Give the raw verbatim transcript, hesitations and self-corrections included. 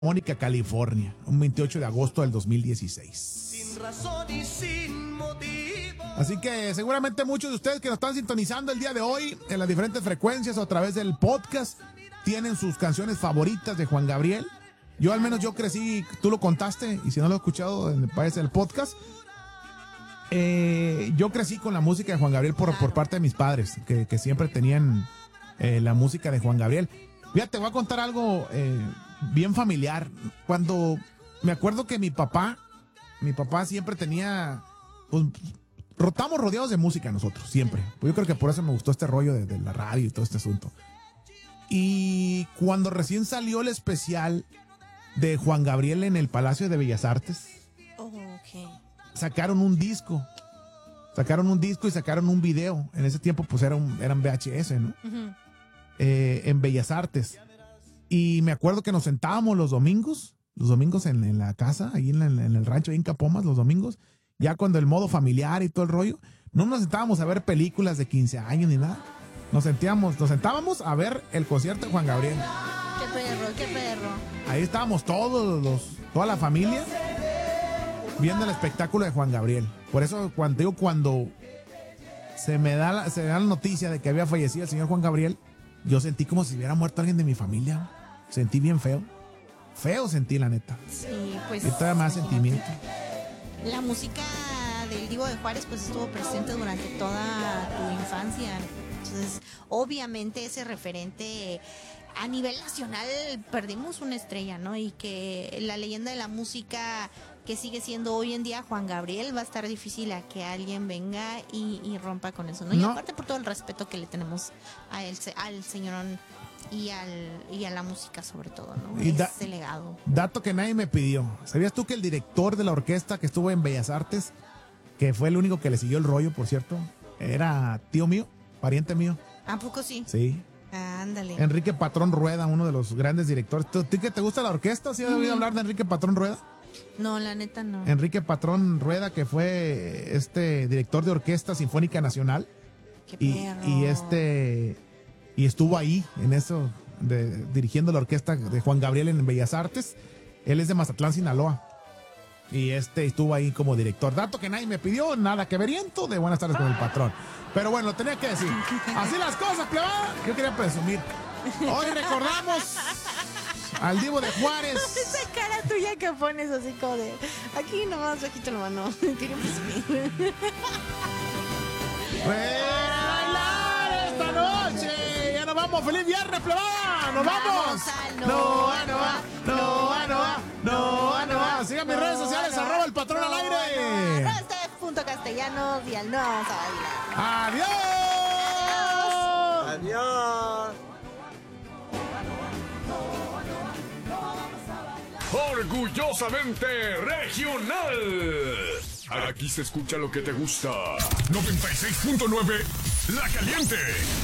Mónica, California, un veintiocho de agosto del dos mil dieciséis. Sin razón y sin motivo. Así que seguramente muchos de ustedes que nos están sintonizando el día de hoy en las diferentes frecuencias o a través del podcast tienen sus canciones favoritas de Juan Gabriel. Yo al menos yo crecí, tú lo contaste, y si no lo he escuchado, parece el podcast. Eh, yo crecí con la música de Juan Gabriel por, por parte de mis padres, que, que siempre tenían eh, la música de Juan Gabriel. Fíjate, voy a contar algo eh, bien familiar. Cuando me acuerdo que mi papá, mi papá siempre tenía, pues, rotamos rodeados de música nosotros, siempre. Pues yo creo que por eso me gustó este rollo de, de la radio y todo este asunto. Y cuando recién salió el especial de Juan Gabriel en el Palacio de Bellas Artes, Oh, okay. sacaron un disco. Sacaron un disco y sacaron un video. En ese tiempo pues era un, eran V H S, ¿no? Uh-huh. Eh, en Bellas Artes. Y me acuerdo que nos sentábamos los domingos, los domingos en, en la casa, ahí en, en el rancho, ahí en Capomas, los domingos, ya cuando el modo familiar y todo el rollo, no nos sentábamos a ver películas de quince años ni nada. Nos sentíamos, nos sentábamos a ver el concierto de Juan Gabriel. Qué perro, qué perro. Ahí estábamos todos los, toda la familia viendo el espectáculo de Juan Gabriel. Por eso cuando digo, cuando se me da la, se me da la noticia de que había fallecido el señor Juan Gabriel, yo sentí como si hubiera muerto alguien de mi familia. Sentí bien feo. Feo sentí, la neta. Sí, pues. Y todavía más sentimiento. La música del Divo de Juárez pues estuvo presente durante toda tu infancia. Entonces, obviamente ese referente a nivel nacional perdimos una estrella, ¿no? Y que la leyenda de la música que sigue siendo hoy en día Juan Gabriel va a estar difícil a que alguien venga y, y rompa con eso, ¿no? Y No. aparte por todo el respeto que le tenemos a él, al señorón y al y a la música sobre todo, ¿no? Y da- Ese legado. Dato que nadie me pidió. ¿Sabías tú que el director de la orquesta que estuvo en Bellas Artes, que fue el único que le siguió el rollo, por cierto, era tío mío, pariente mío? ¿A poco sí? Sí. Ándale. Enrique Patrón Rueda, uno de los grandes directores. ¿Tú, ¿tú que te gusta la orquesta? ¿Sí has oído hablar de Enrique Patrón Rueda? No, la neta no. Enrique Patrón Rueda, que fue este director de Orquesta Sinfónica Nacional. Qué Y, perro. y este y estuvo ahí en eso, de, dirigiendo la orquesta de Juan Gabriel en Bellas Artes. Él es de Mazatlán, Sinaloa. Y este estuvo ahí como director. Dato que nadie me pidió, nada que veriento de Buenas tardes con el patrón. Pero bueno, lo tenía que decir. Así las cosas, plebada. Yo quería presumir. Hoy recordamos al Divo de Juárez. Esa cara tuya que pones así como de aquí nomás, bajito la mano. Quería presumir. ¡Bailar esta noche! ¡Ya nos vamos! ¡Feliz viernes, plebada! ¡Nos vamos! Vamos al ¡No, Noa, no, no, no, no, no! Sigan mis redes sociales, Noa, arroba el patrón al aire. Arroba este punto castellanos y al no vamos a bailar. ¡Adiós! Adiós. Orgullosamente regional. Aquí se escucha lo que te gusta. noventa y seis punto nueve La Caliente.